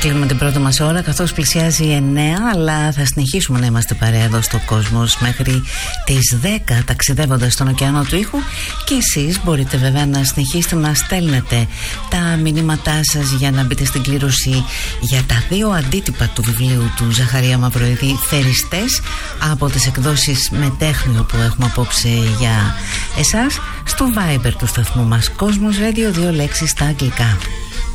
Κλείνουμε την πρώτη μας ώρα καθώς πλησιάζει 9, αλλά θα συνεχίσουμε να είμαστε παρέα εδώ στο Κόσμος μέχρι τις 10, ταξιδεύοντας στον ωκεανό του ήχου. Και εσείς μπορείτε βέβαια να συνεχίσετε να στέλνετε τα μηνύματά σας για να μπείτε στην κλήρωση για τα 2 αντίτυπα του βιβλίου του Ζαχαρία Μαυροειδή, Θεριστές, από τις εκδόσεις Μετέχνιο που έχουμε απόψε για εσάς, στο Viber του σταθμού μας Κόσμος Radio, 2 λέξεις στα αγγλικά.